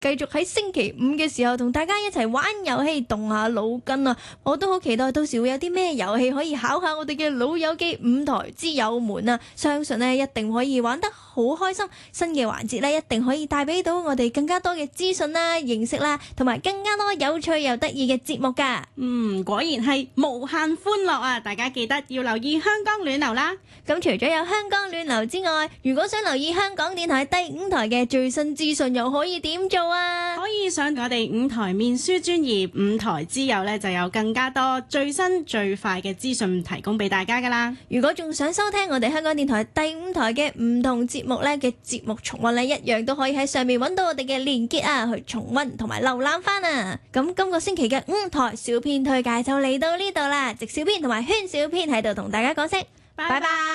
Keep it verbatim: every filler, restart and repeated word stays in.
繼續喺星期五嘅時候同大家一齊玩遊戲，動下腦筋啊！我都好期待到時會有啲咩遊戲可以考下我哋嘅老友記五台之友們啊！相信呢一定可以玩得好開心，新嘅環節呢一定可以帶俾到我哋更加多嘅資訊啦、認識啦，同埋更加多有趣又得意嘅節目噶。 嗯，果然係無限歡樂啊！大家記得要留意香港暖流啦。 咁除咗有香港暖流之外，如果想留意香港電台第五台嘅最新資訊，又可以點做啊？ 可以上我哋五台面書專頁五台之友呢，就有更加多最新最快嘅資訊提供俾大家噶啦。 如果仲想收聽我哋香港電台第五台嘅唔同節目呢嘅節目重溫呢，一樣都可以喺上面揾到我哋嘅連結啊，去重溫同埋瀏覽翻啊。咁今個星期嘅五台小編推介就嚟到呢度啦，直小編同埋圈小編喺度同大家講聲拜拜。